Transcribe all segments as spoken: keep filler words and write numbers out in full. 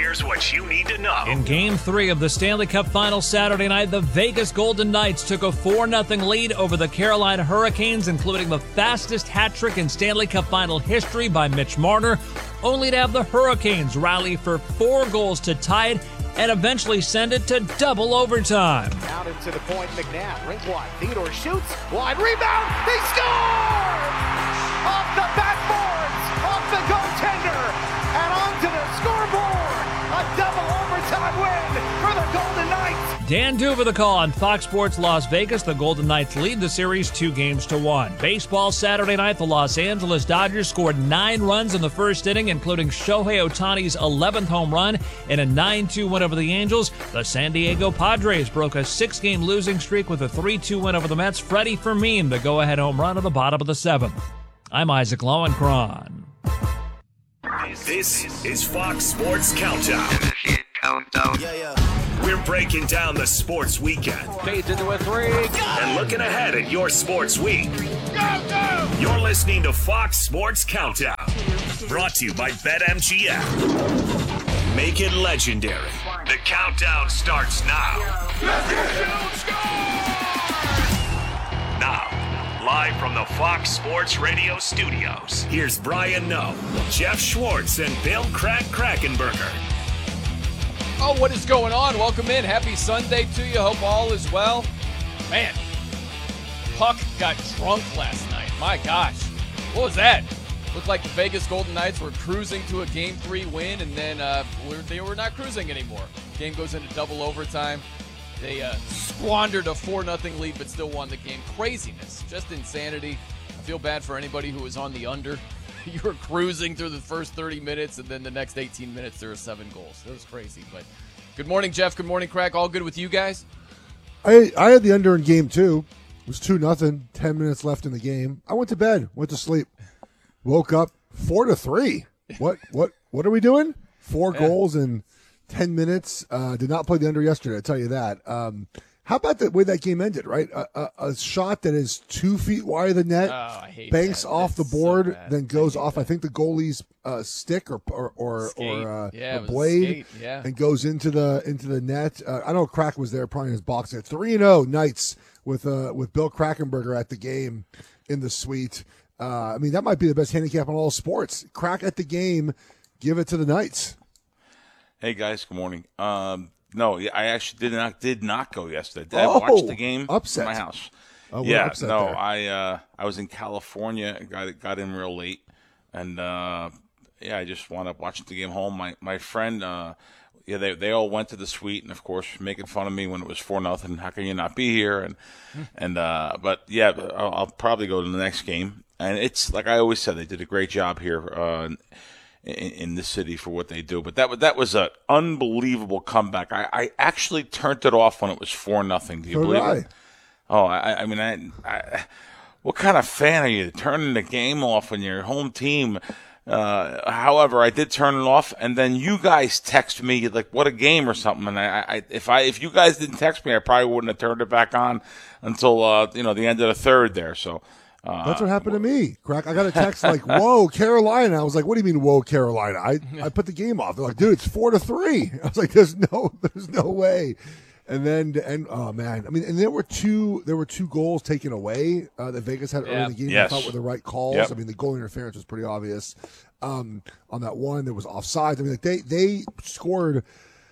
Here's what you need to know. In Game three of the Stanley Cup Final Saturday night, the Vegas Golden Knights took a four nothing lead over the Carolina Hurricanes, including the fastest hat trick in Stanley Cup Final history by Mitch Marner, only to have the Hurricanes rally for four goals to tie it and eventually send it to double overtime. Out into the point, McNabb, rink wide, Theodore shoots, wide rebound, they score! Off the backboards, off the goaltender, and onto the scoreboard! A double overtime win for the Golden Knights! Dan Duva the call on Fox Sports Las Vegas. The Golden Knights lead the series two games to one. Baseball Saturday night, the Los Angeles Dodgers scored nine runs in the first inning, including Shohei Ohtani's eleventh home run in a nine two win over the Angels. The San Diego Padres broke a six-game losing streak with a three two win over the Mets. Freddie Fermin, the go-ahead home run at the bottom of the seventh. I'm Isaac Lowenkron. This is Fox Sports Countdown. Countdown. Yeah, yeah. We're breaking down the sports weekend. Fades into a three. And looking ahead at your sports week. Go, go! You're listening to Fox Sports Countdown. Brought to you by BetMGM. Make it legendary. The countdown starts now. Now, live from the Fox Sports Radio studios, here's Brian Noe, Jeff Schwartz, and Bill Crack Krackenberger. Oh, what is going on? Welcome in. Happy Sunday to you. Hope all is well. Man, Puck got drunk last night. My gosh. What was that? Looked like the Vegas Golden Knights were cruising to a Game three win, and then uh, they were not cruising anymore. Game goes into double overtime. They uh, squandered a four nothing lead, but still won the game. Craziness. Just insanity. I feel bad for anybody who was on the under. You were cruising through the first thirty minutes, and then the next eighteen minutes, there were seven goals. It was crazy. But good morning, Jeff. Good morning, Crack. All good with you guys? I I had the under in game two. It was two nothing. Ten minutes left in the game. I went to bed. Went to sleep. Woke up four to three. What what what are we doing? Four Yeah. goals in ten minutes. Uh, did not play the under yesterday. I tell you that. Um, how about the way that game ended? Right, a, a, a shot that is two feet wide of the net, Oh, I hate banks that. off That's the so board, bad. then goes I hate off. I that. think the goalie's uh, stick or or or, Skate. or uh, Yeah, a it was a blade, skate, yeah. and goes into the into the net. Uh, I know Crack was there, probably in his box. At three and zero Knights with uh with Bill Krackenberger at the game in the suite. Uh, I mean, that might be the best handicap in all sports. Crack at the game, give it to the Knights. Hey guys, good morning. Um, no, I actually did not did not go yesterday. Did Oh, I watch the game upset. at my house? Oh, we're yeah, upset no, there. I uh, I was in California. Got got in real late, and uh, yeah, I just wound up watching the game home. My my friend, uh, yeah, they they all went to the suite, and of course, making fun of me when it was four nothing. How can you not be here? And and uh, but yeah, I'll, I'll probably go to the next game. And it's like I always said, they did a great job here. Uh, In, in this city for what they do, but that was that was an unbelievable comeback. I, I actually turned it off when it was four nothing. Do you So did believe I. it? Oh, I, I mean, I, I, what kind of fan are you turning the game off when your home team? Uh, however, I did turn it off, and then you guys text me like, "What a game" or something. And I, I if I if you guys didn't text me, I probably wouldn't have turned it back on until uh, you know the end of the third there. So. Uh, That's what happened to me, Crack. I got a text like, "Whoa, Carolina!" I was like, "What do you mean, whoa, Carolina?" I, I put the game off. They're like, "Dude, it's four to three." I was like, "There's no, there's no way." And then, and oh man, I mean, and there were two, there were two goals taken away uh, that Vegas had early Yeah. in the game. Yes. I thought were the right calls. Yep. I mean, the goal interference was pretty obvious um, on that one. There was offsides. I mean, like they they scored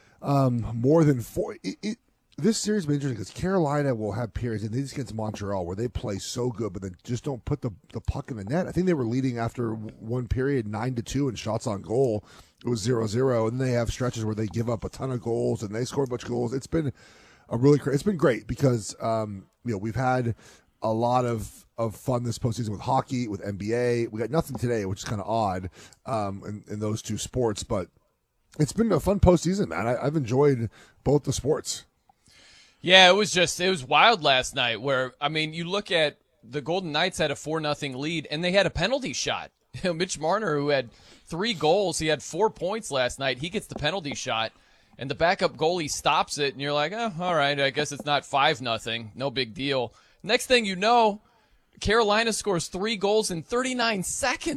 um, more than four. It, it, This series has been interesting because Carolina will have periods, and they just against Montreal, where they play so good, but then just don't put the, the puck in the net. I think they were leading after one period nine to two in shots on goal. It was zero zero, and they have stretches where they give up a ton of goals and they score a bunch of goals. It's been a really cra- it's been great because um, you know we've had a lot of, of fun this postseason with hockey, with N B A. We got nothing today, which is kind of odd um, in, in those two sports, but it's been a fun postseason, man. I, I've enjoyed both the sports. Yeah, it was just, it was wild last night where, I mean, you look at the Golden Knights had a four nothing lead, and they had a penalty shot. You know, Mitch Marner, who had three goals, he had four points last night. He gets the penalty shot, and the backup goalie stops it, and you're like, oh, all right, I guess it's not five nothing. No big deal. Next thing you know, Carolina scores three goals in thirty-nine seconds.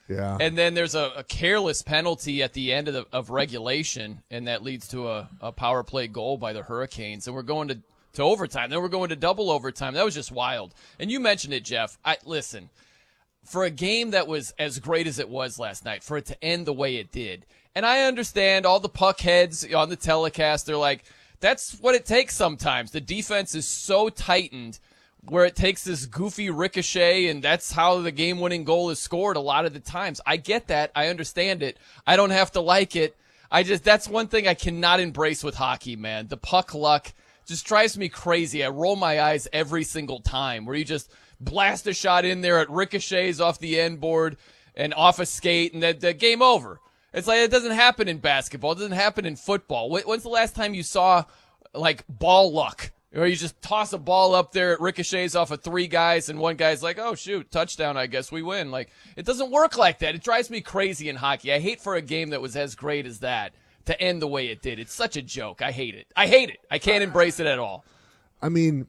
Yeah. And then there's a, a careless penalty at the end of, the, of regulation, and that leads to a, a power play goal by the Hurricanes. And we're going to, to overtime. Then we're going to double overtime. That was just wild. And you mentioned it, Jeff. I listen, for a game that was as great as it was last night, for it to end the way it did, and I understand all the puck heads on the telecast, they're like, that's what it takes sometimes. The defense is so tightened where it takes this goofy ricochet, and that's how the game-winning goal is scored a lot of the times. I get that. I understand it. I don't have to like it. I just that's one thing I cannot embrace with hockey, man. The puck luck just drives me crazy. I roll my eyes every single time where you just blast a shot in there, it ricochets off the end board and off a skate, and the, the game over. It's like it doesn't happen in basketball. It doesn't happen in football. When's the last time you saw, like, ball luck? Or you just toss a ball up there, it ricochets off of three guys, and one guy's like, oh, shoot, touchdown, I guess we win. Like, it doesn't work like that. It drives me crazy in hockey. I hate for a game that was as great as that to end the way it did. It's such a joke. I hate it. I hate it. I can't embrace it at all. I mean,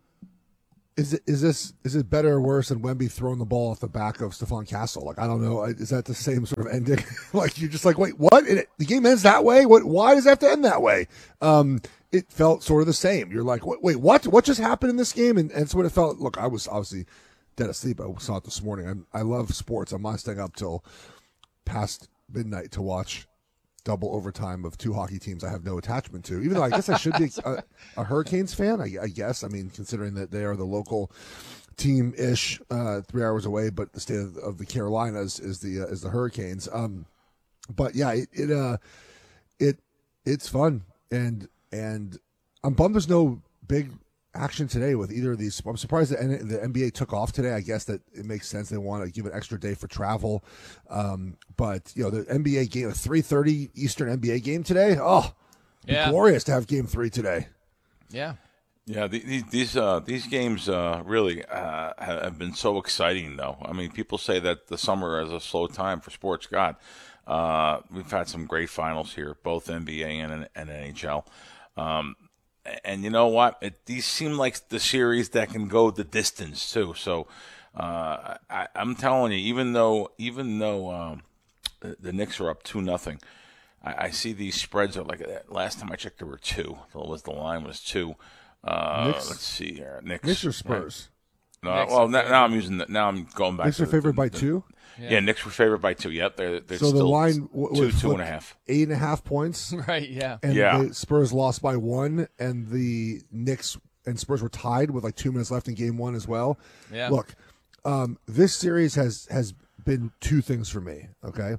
is it, is this is it better or worse than Wemby throwing the ball off the back of Stephon Castle? Like, I don't know. Is that the same sort of ending? Like, you're just like, wait, what? And it, the game ends that way? What? Why does it have to end that way? Um, it felt sort of the same. You're like, wait, wait what? What just happened in this game? And, and so what it felt. Look, I was obviously dead asleep. I saw it this morning. I, I love sports. I'm not staying up till past midnight to watch double overtime of two hockey teams I have no attachment to. Even though I guess I should be a, a Hurricanes fan, I, I guess. I mean, considering that they are the local team-ish, uh, three hours away, but the state of, of the Carolinas is the uh, is the Hurricanes. Um, but yeah, it it uh, it it's fun, and and I'm bummed there's no big action today with either of these. I'm surprised that the N B A took off today. I guess that it makes sense. They want to give an extra day for travel. Um, but, you know, the N B A game, a three thirty Eastern N B A game today. Oh, yeah. Glorious to have game three today. Yeah. Yeah, these these uh, these games uh, really uh, have been so exciting, though. I mean, people say that the summer is a slow time for sports. God, uh, we've had some great finals here, both N B A and, and N H L. Um, And you know what? It, these seem like the series that can go the distance too. So uh, I, I'm telling you, even though even though um, the, the Knicks are up two nothing, I, I see these spreads are like that. Last time I checked, there were two. So it was the line was two. Uh, Knicks, let's see here. Knicks, Knicks or Spurs? Right? No, Knicks well now, now I'm using the, now I'm going back. Knicks to are favored the, by the, two. Yeah. yeah, Knicks were favored by two. Yep, they're, they're so still the line w- two two and a half, eight and a half points. Right. Yeah. And yeah. the Spurs lost by one, and the Knicks and Spurs were tied with like two minutes left in game one as well. Yeah. Look, um, this series has has been two things for me. Okay,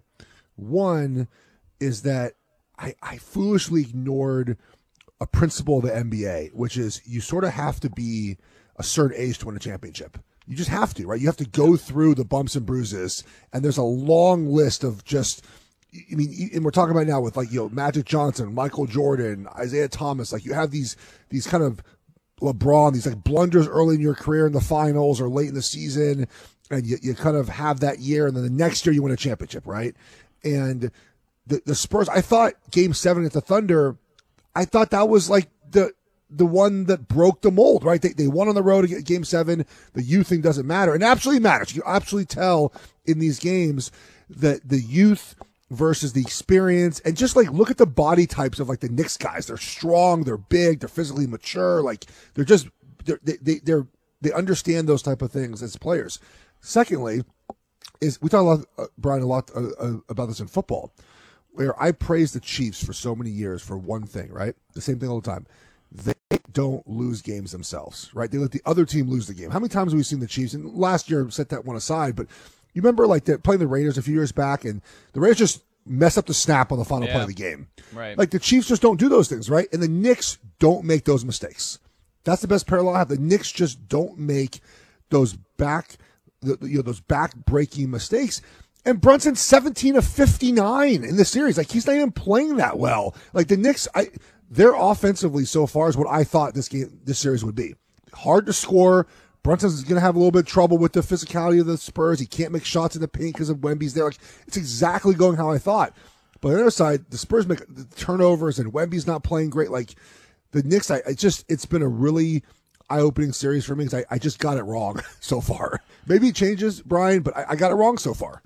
one is that I, I foolishly ignored a principle of the N B A, which is you sort of have to be a certain age to win a championship. You just have to, right? You have to go through the bumps and bruises, and there's a long list of just, I mean, and we're talking about now with like, you know, Magic Johnson, Michael Jordan, Isaiah Thomas. Like, you have these these kind of LeBron, these like blunders early in your career in the finals or late in the season, and you, you kind of have that year, and then the next year you win a championship, right? And the the Spurs, I thought Game Seven at the Thunder, I thought that was like the the one that broke the mold, right? They they won on the road at Game Seven. The youth thing doesn't matter, and it absolutely matters. You absolutely tell in these games that the youth versus the experience, and just like look at the body types of like the Knicks guys. They're strong, they're big, they're physically mature. Like they're just they're, they they they're they understand those type of things as players. Secondly, is we talk a lot, uh, Brian, a lot uh, uh, about this in football, where I praise the Chiefs for so many years for one thing, right? The same thing all the time. They don't lose games themselves, right? They let the other team lose the game. How many times have we seen the Chiefs? And last year, set that one aside, but you remember like they're playing the Raiders a few years back, and the Raiders just mess up the snap on the final yeah. play of the game. Right. Like the Chiefs just don't do those things, right? And the Knicks don't make those mistakes. That's the best parallel I have. The Knicks just don't make those back, the, you know, those back-breaking mistakes. And Brunson's seventeen of fifty-nine in the series. Like, he's not even playing that well. Like, the Knicks, I, they're offensively so far is what I thought this game, this series would be. Hard to score. Brunson's going to have a little bit of trouble with the physicality of the Spurs. He can't make shots in the paint because of Wemby's there. Like, it's exactly going how I thought. But on the other side, the Spurs make the turnovers, and Wemby's not playing great. Like, the Knicks, I, I just, it's been a really eye-opening series for me because I, I just got it wrong so far. Maybe it changes, Brian, but I, I got it wrong so far.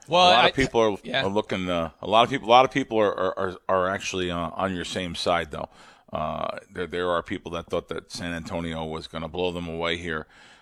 Well, a lot I, of people are, yeah. are looking. Uh, a lot of people. A lot of people are are, are actually uh, on your same side, though. Uh, there there are people that thought that San Antonio was going to blow them away here.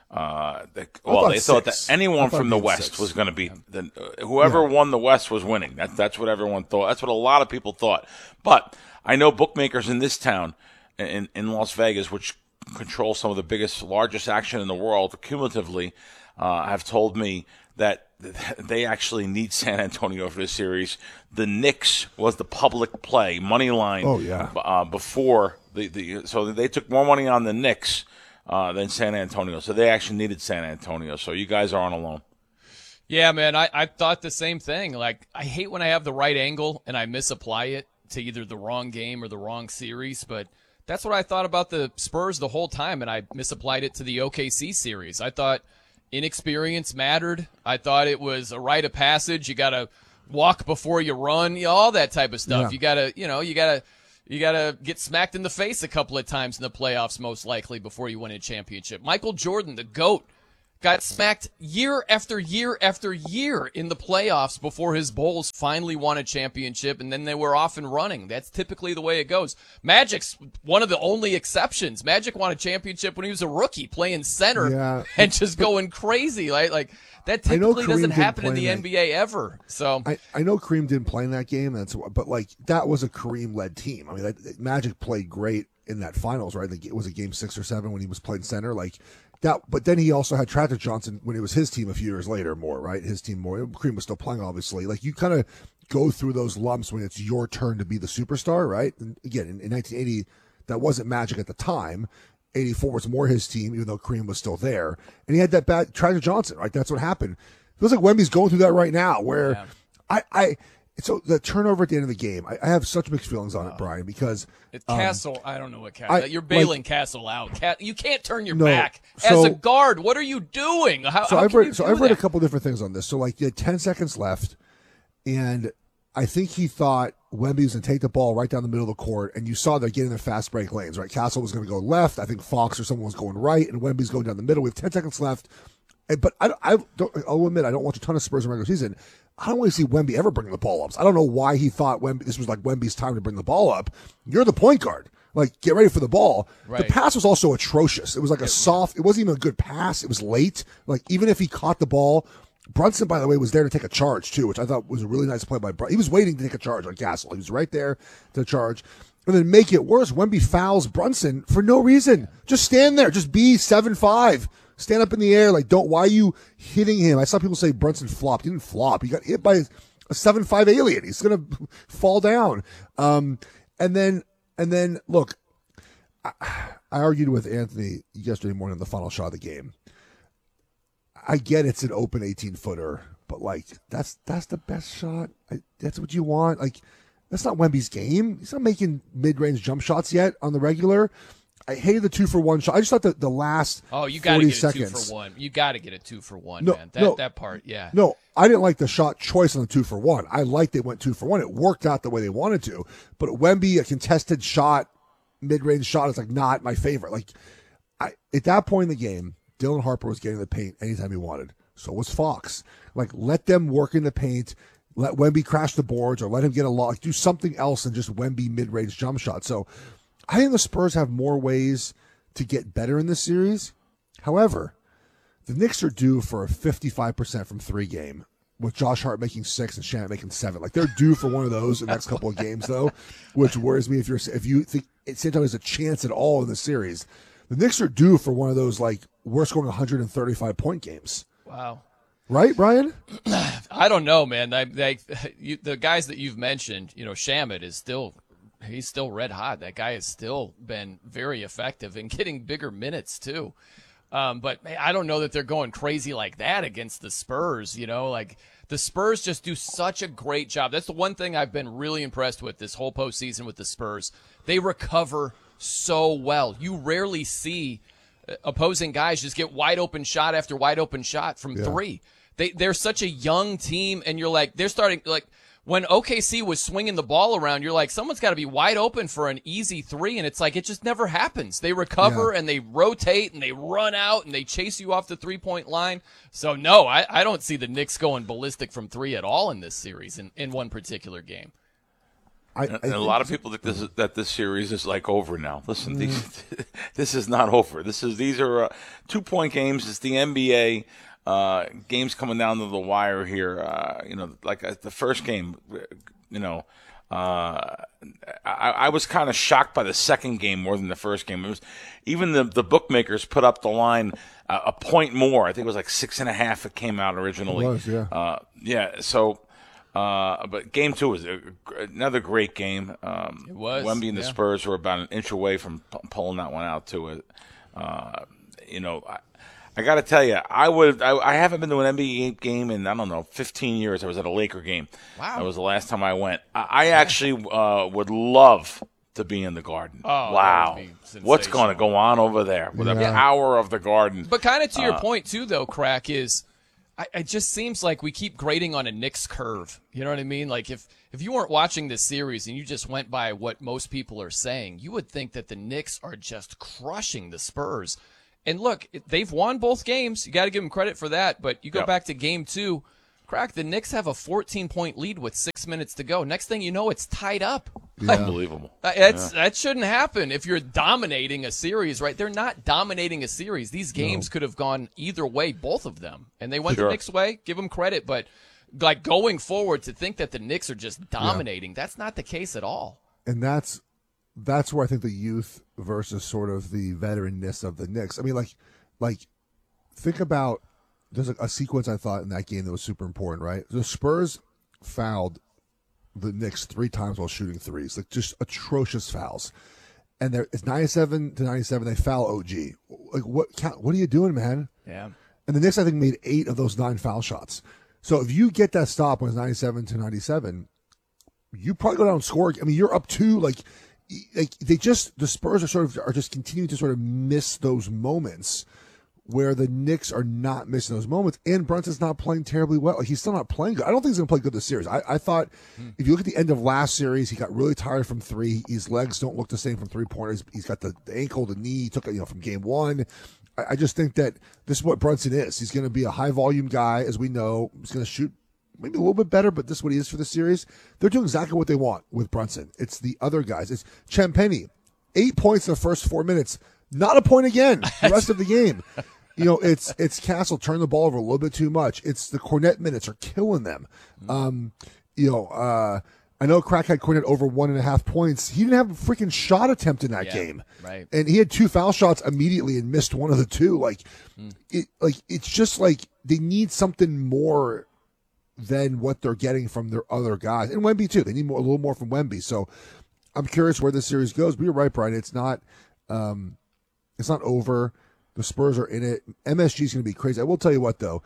Uh, they, well, thought they thought six. that anyone thought from the it'd be West six. was going to be the, uh, whoever Yeah. won the West was winning. That that's what everyone thought. That's what a lot of people thought. But I know bookmakers in this town, in in Las Vegas, which control some of the biggest, largest action in the world cumulatively, uh, have told me that they actually need San Antonio for this series. The Knicks was the public play money line. Oh, yeah. uh, before the, the so they took more money on the Knicks uh, than San Antonio. So they actually needed San Antonio. So you guys aren't alone. Yeah, man, I, I thought the same thing. Like, I hate when I have the right angle and I misapply it to either the wrong game or the wrong series, but that's what I thought about the Spurs the whole time, and I misapplied it to the O K C series. I thought inexperience mattered. I thought it was a rite of passage. You got to walk before you run, you know, all that type of stuff. Yeah. You got to, you know, you got to you got to get smacked in the face a couple of times in the playoffs, most likely, before you win a championship. Michael Jordan, the GOAT, got smacked year after year after year in the playoffs before his Bulls finally won a championship, and then they were off and running. That's typically the way it goes. Magic's one of the only exceptions. Magic won a championship when he was a rookie, playing center Yeah. and just going crazy. Like, like that I know typically Kareem doesn't didn't happen in play the that. N B A ever. So I, I know Kareem didn't play in that game, that's but like that was a Kareem-led team. I mean, that, Magic played great in that finals, right? Like, it was a game six or seven when he was playing center, like that. But then he also had Tragic Johnson when it was his team a few years later, more right. His team more. Kareem was still playing, obviously. Like, you kind of go through those lumps when it's your turn to be the superstar, right? And again, in, in nineteen eighty, that wasn't Magic at the time. eighty-four was more his team, even though Kareem was still there, and he had that bad Tragic Johnson, right? That's what happened. Feels like Wemby's going through that right now, where Yeah. I, I, so the turnover at the end of the game, I, I have such mixed feelings on it, Brian, because It's um, Castle, I don't know what Castle. I- You're bailing like- Castle out. Ca- you can't turn your No, back so- as a guard. What are you doing? How, so how I've can read, you so do I've read a that? couple different things on this. So like, you had ten seconds left, and I think he thought Wemby was going to take the ball right down the middle of the court, and you saw they're getting their fast break lanes, right? Castle was going to go left. I think Fox or someone was going right, and Wemby's going down the middle. We have ten seconds left. And, but I, I don't, I'll admit, I don't watch a ton of Spurs in regular season. I don't really see Wemby ever bringing the ball up. So I don't know why he thought Wemby, this was like Wemby's time to bring the ball up. You're the point guard. Like, get ready for the ball. Right. The pass was also atrocious. It was like a soft, it wasn't even a good pass. It was late. Like, even if he caught the ball, Brunson, by the way, was there to take a charge, too, which I thought was a really nice play by Brunson. He was waiting to take a charge on Castle. He was right there to charge. And then make it worse, Wemby fouls Brunson for no reason. Just stand there. Just be seven five. Stand up in the air. Like, don't, why are you hitting him? I saw people say Brunson flopped. He didn't flop. He got hit by a seven five alien. He's going to fall down. Um, and then, and then, look, I, I argued with Anthony yesterday morning on the final shot of the game. I get it's an open eighteen-footer, but, like, that's that's the best shot. I, that's what you want. Like, that's not Wemby's game. He's not making mid-range jump shots yet on the regular. I hated the two-for-one shot. I just thought that the last Oh, you got to forty get a seconds. two for one. You got to get a two for one, No, man. That no. that part, yeah. No, I didn't like the shot choice on the two-for-one. I liked they went two-for-one. It worked out the way they wanted to. But Wemby, a contested shot, mid-range shot, is like not my favorite. Like, I, at that point in the game, Dylan Harper was getting the paint anytime he wanted. So was Fox. Like, let them work in the paint. Let Wemby crash the boards, or let him get a lock. Do something else than just Wemby mid-range jump shot. So I think the Spurs have more ways to get better in this series. However, the Knicks are due for a fifty-five percent from three game, with Josh Hart making six and Shannon making seven. Like, they're due for one of those in the next couple of games, though, which worries me if you're if you think San Antonio has a chance at all in the series. The Knicks are due for one of those, like, we're scoring one hundred thirty-five point games. Wow. Right, Brian? I don't know, man. I, they, you, the guys that you've mentioned, you know, Shamet is still, he's still red hot. That guy has still been very effective and getting bigger minutes too. Um, but man, I don't know that they're going crazy like that against the Spurs. You know, like the Spurs just do such a great job. That's the one thing I've been really impressed with this whole postseason with the Spurs. They recover so well. You rarely see opposing guys just get wide open shot after wide open shot from Yeah. three. They they're such a young team, and you're like they're starting like when O K C was swinging the ball around, you're like, someone's got to be wide open for an easy three, and it's like it just never happens. They recover Yeah. and they rotate and they run out and they chase you off the three-point line. So, no, I, I don't see the Knicks going ballistic from three at all in this series in, in one particular game. I, And I a lot of people think this is, that this series is like over now. Listen, these, this is not over. This is these are uh, two point games. It's the N B A uh, games coming down to the wire here. Uh, you know, like uh, the first game. You know, uh, I, I was kind of shocked by the second game more than the first game. It was even the the bookmakers put up the line uh, a point more. I think it was like six and a half. It came out originally. It was, yeah. Uh, yeah. So. Uh, but game two was a, another great game. Um, It was, Wemby and the yeah. Spurs were about an inch away from p- pulling that one out to it. Uh, you know, I, I got to tell you, I would. I, I haven't been to an N B A game in I don't know fifteen years. I was at a Laker game. Wow. That was the last time I went. I, I actually uh, would love to be in the Garden. Oh, that wow, would be what's going to sensational. go on over there with the Yeah. power of the Garden? But kind of to your Uh, point, too, though, Crack, is I, it just seems like we keep grading on a Knicks curve. You know what I mean? Like if, if you weren't watching this series and you just went by what most people are saying, you would think that the Knicks are just crushing the Spurs. And look, they've won both games. You got to give them credit for that. But you go Yep. back to game two, Crack, the Knicks have a fourteen-point lead with six minutes to go. Next thing you know, it's tied up. Unbelievable. Uh, It's, That shouldn't happen if you're dominating a series, right? They're not dominating a series. These games could have gone either way, both of them. And they went Sure. the Knicks' way, give them credit. But like going forward, to think that the Knicks are just dominating, that's not the case at all. and that's that's where I think the youth versus sort of the veteranness of the Knicks. I mean, like, like think about there's a, a sequence I thought in that game that was super important, right? The Spurs fouled the Knicks three times while shooting threes, like just atrocious fouls. And there, it's ninety-seven to ninety-seven. They foul O G. Like, what? count- What are you doing, man? Yeah. And the Knicks, I think, made eight of those nine foul shots. So if you get that stop when it's ninety-seven to ninety-seven, you probably go down and score. I mean, you're up two. Like, like they just the Spurs are sort of are just continuing to sort of miss those moments where the Knicks are not missing those moments. And Brunson's not playing terribly well. Like, he's still not playing good. I don't think he's going to play good this series. I, I thought if you look at the end of last series, he got really tired from three. His legs don't look the same from three pointers. He's got the, the ankle, the knee. He took it, you know, from game one. I, I just think that this is what Brunson is. He's going to be a high volume guy, as we know. He's going to shoot maybe a little bit better, but this is what he is for the series. They're doing exactly what they want with Brunson. It's the other guys. It's Champagny, eight points in the first four minutes, not a point again the rest of the game. You know, it's it's Castle turn the ball over a little bit too much. It's the Cornette minutes are killing them. Um, you know, uh, I know Crack had Cornette over one and a half points. He didn't have a freaking shot attempt in that Yeah, game, right. and he had two foul shots immediately and missed one of the two. Like, it, like it's just like they need something more than what they're getting from their other guys, and Wemby too. They need more, a little more from Wemby. So I'm curious where this series goes. But you're right, Brian. It's not, um, it's not over. The Spurs are in it. M S G is going to be crazy. I will tell you what, though.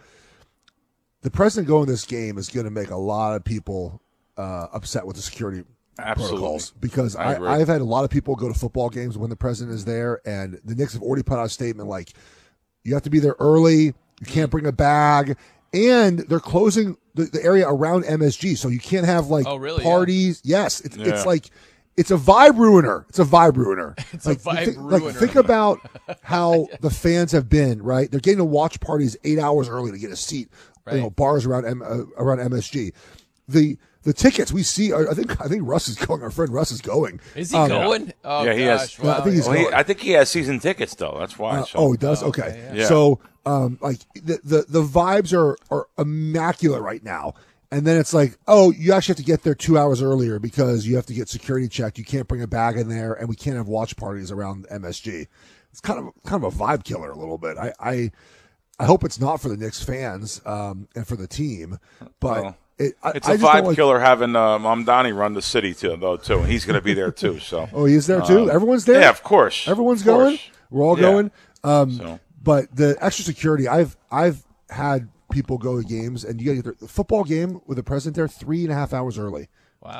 The president going this game is going to make a lot of people uh, upset with the security Absolutely. protocols because I I, agree. I've had a lot of people go to football games when the president is there, and the Knicks have already put out a statement like, you have to be there early, you can't bring a bag, and they're closing the, the area around M S G, so you can't have like Oh, really? Yeah. parties. Yes, it's, Yeah. it's like it's a vibe ruiner. It's a vibe ruiner. It's a like, vibe think, ruiner. Like, think about how the fans have been, right? They're getting to watch parties eight hours early to get a seat. Right. You know, bars around M, uh, around M S G. The the tickets we see are, I think I think Russ is going. Our friend Russ is going. Is he Um, going? Oh, Yeah, he has- gosh. Yeah, I think he's Well, he, going. I think he has season tickets though. That's why. Uh, so. oh, he does. Oh, okay. okay, yeah. So, um, like the, the the vibes are are immaculate right now. And then it's like, oh, you actually have to get there two hours earlier because you have to get security checked. You can't bring a bag in there, and we can't have watch parties around M S G. It's kind of kind of a vibe killer a little bit. I I, I hope it's not for the Knicks fans um, and for the team, but Well, it, I, It's I a just don't vibe like, killer having uh, Mamdani run the city too, though. Too, and he's going to be there too. So. Oh, he's there too. Um, Everyone's there. Yeah, of course. Everyone's Of course. going. We're all Yeah. going. Um, So. But the extra security, I've I've had people go to games, and you got to get the football game with the president there three and a half hours early. Wow.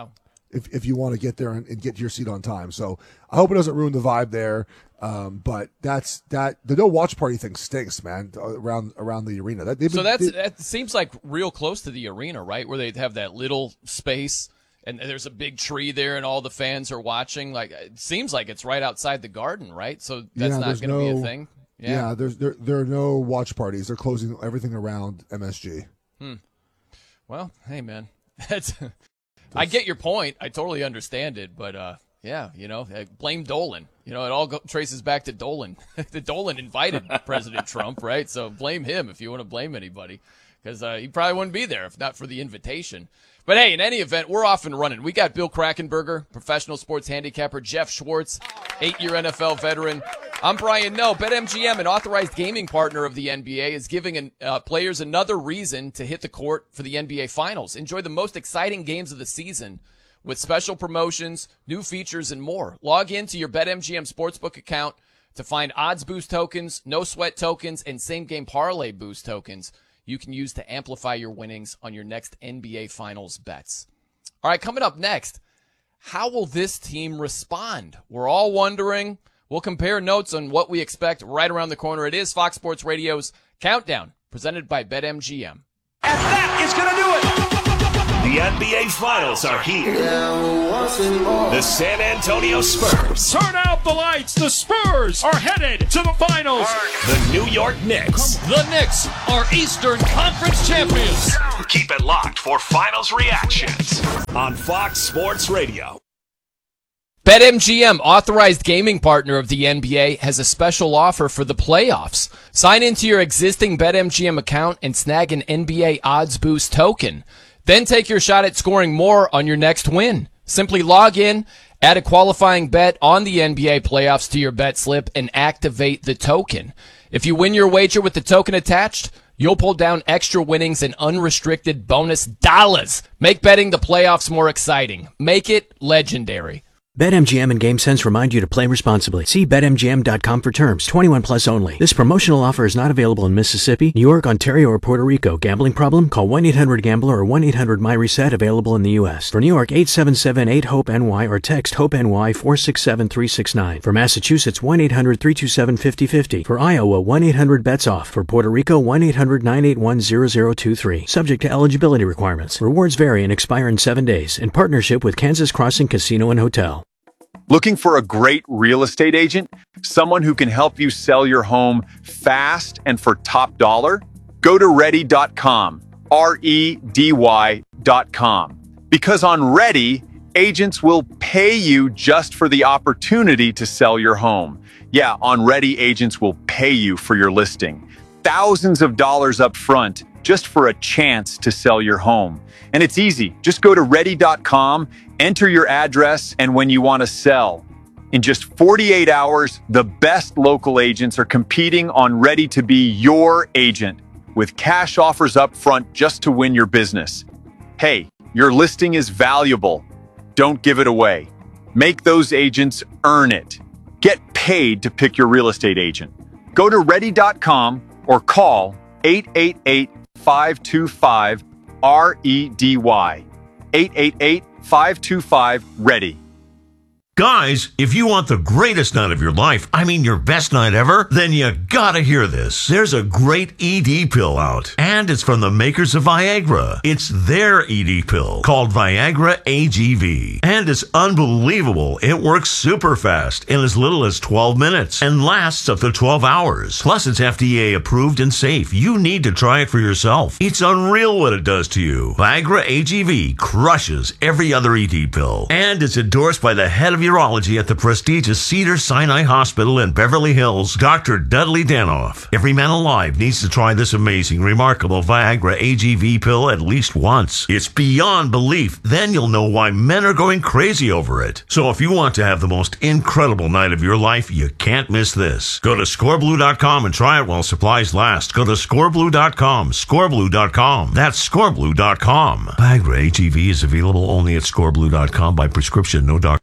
if if you want to get there and, and get your seat on time. So I hope it doesn't ruin the vibe there. Um, but that's that the no watch party thing stinks, man. Around around the arena. That, been, so that's they, that seems like real close to the arena, right? Where they have that little space and there's a big tree there, and all the fans are watching. Like it seems like it's right outside the Garden, right? So that's yeah, not going to no, be a thing. Yeah, yeah there's there there are no watch parties. They're closing everything around M S G. Hmm. Well, hey man, that's. I get your point. I totally understand it, but uh, yeah, you know, blame Dolan. You know, it all go- traces back to Dolan. the Dolan invited President Trump, right? So blame him if you want to blame anybody, because uh, he probably wouldn't be there if not for the invitation. But hey, in any event, we're off and running. We got Bill Krackomberger, professional sports handicapper, Jeff Schwartz, eight-year N F L veteran. I'm Brian Noe. BetMGM, an authorized gaming partner of the N B A, is giving an, uh, players another reason to hit the court for the N B A Finals. Enjoy the most exciting games of the season with special promotions, new features, and more. Log in to your BetMGM Sportsbook account to find odds boost tokens, no sweat tokens, and same-game parlay boost tokens you can use to amplify your winnings on your next N B A Finals bets. All right, coming up next, how will this team respond? We're all wondering. We'll compare notes on what we expect right around the corner. It is Fox Sports Radio's Countdown, presented by BetMGM. And that is going to do it. The N B A Finals are here. The San Antonio Spurs. Turn out the lights. The Spurs are headed to the finals. The New York Knicks. The Knicks are Eastern Conference champions. Keep it locked for finals reactions on Fox Sports Radio. BetMGM, authorized gaming partner of the N B A, has a special offer for the playoffs. Sign into your existing BetMGM account and snag an N B A Odds Boost token. Then take your shot at scoring more on your next win. Simply log in, add a qualifying bet on the N B A playoffs to your bet slip, and activate the token. If you win your wager with the token attached, you'll pull down extra winnings and unrestricted bonus dollars. Make betting the playoffs more exciting. Make it legendary. BetMGM and GameSense remind you to play responsibly. See Bet M G M dot com for terms. twenty-one plus only. This promotional offer is not available in Mississippi, New York, Ontario, or Puerto Rico. Gambling problem? Call one eight hundred gambler or one eight hundred my reset, available in the U S. For New York, eight seven seven eight hope N Y or text HOPE-NY four six seven three six nine. For Massachusetts, one eight hundred three two seven five zero five zero. For Iowa, one eight hundred bets off. For Puerto Rico, one eight hundred nine eight one zero zero two three. Subject to eligibility requirements. Rewards vary and expire in seven days. In partnership with Kansas Crossing Casino and Hotel. Looking for a great real estate agent? Someone who can help you sell your home fast and for top dollar? Go to ready dot com, R E D Y dot com. Because on Ready, agents will pay you just for the opportunity to sell your home. Yeah, on Ready, agents will pay you for your listing. Thousands of dollars up front just for a chance to sell your home. And it's easy. Just go to ready dot com, enter your address, and when you want to sell. In just forty-eight hours, the best local agents are competing on Ready to be your agent with cash offers up front just to win your business. Hey, your listing is valuable. Don't give it away. Make those agents earn it. Get paid to pick your real estate agent. Go to ready dot com or call eight eight eight, five two five, R E D Y. eight eight eight, five two five, READY. Guys, if you want the greatest night of your life, I mean your best night ever, then you gotta hear this. There's a great E D pill out, and it's from the makers of Viagra. It's their E D pill called Viagra A G V, and it's unbelievable. It works super fast in as little as twelve minutes and lasts up to twelve hours. Plus, it's F D A approved and safe. You need to try it for yourself. It's unreal what it does to you. Viagra A G V crushes every other E D pill, and it's endorsed by the head of your urology at the prestigious Cedars-Sinai Hospital in Beverly Hills, Doctor Dudley Danoff. Every man alive needs to try this amazing, remarkable Viagra A G V pill at least once. It's beyond belief. Then you'll know why men are going crazy over it. So if you want to have the most incredible night of your life, you can't miss this. Go to score blue dot com and try it while supplies last. Go to score blue dot com, score blue dot com. That's score blue dot com. Viagra A G V is available only at score blue dot com by prescription, no doctor.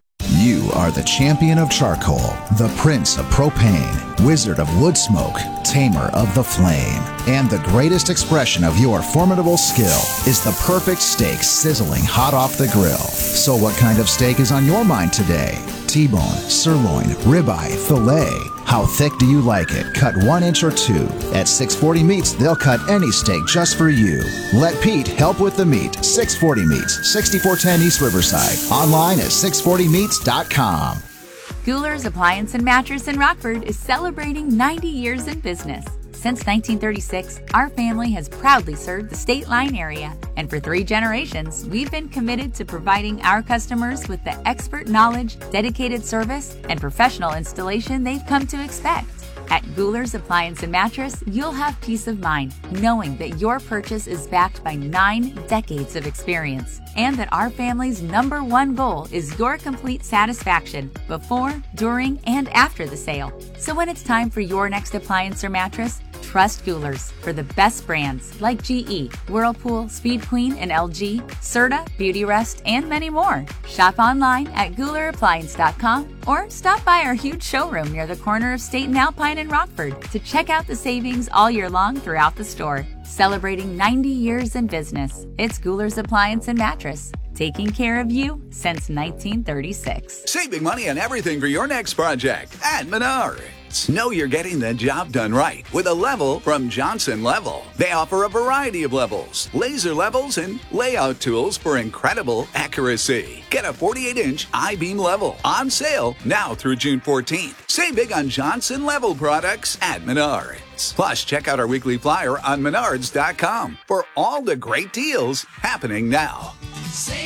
You are the champion of charcoal, the prince of propane, wizard of wood smoke, tamer of the flame. And the greatest expression of your formidable skill is the perfect steak sizzling hot off the grill. So what kind of steak is on your mind today? T-bone, sirloin, ribeye, filet. How thick do you like it? Cut one inch or two. At six forty Meats, they'll cut any steak just for you. Let Pete help with the meat. six forty Meats, sixty-four ten East Riverside. Online at six forty meats dot com. Guler's Appliance and Mattress in Rockford is celebrating ninety years in business. Since nineteen thirty-six, our family has proudly served the State Line area, and for three generations, we've been committed to providing our customers with the expert knowledge, dedicated service, and professional installation they've come to expect. At Guler's Appliance and Mattress, you'll have peace of mind knowing that your purchase is backed by nine decades of experience, and that our family's number one goal is your complete satisfaction before, during, and after the sale. So when it's time for your next appliance or mattress, trust Guler's for the best brands like G E, Whirlpool, Speed Queen, and L G, Serta, Beautyrest, and many more. Shop online at Guler Appliance dot com or stop by our huge showroom near the corner of State and Alpine in Rockford to check out the savings all year long throughout the store. Celebrating ninety years in business, it's Guler's Appliance and Mattress, taking care of you since nineteen thirty-six. Saving money on everything for your next project at Menards. Know you're getting the job done right with a level from Johnson Level. They offer a variety of levels, laser levels, and layout tools for incredible accuracy. Get a forty-eight inch I-beam level on sale now through June fourteenth. Save big on Johnson Level products at Menards. Plus, check out our weekly flyer on menards dot com for all the great deals happening now.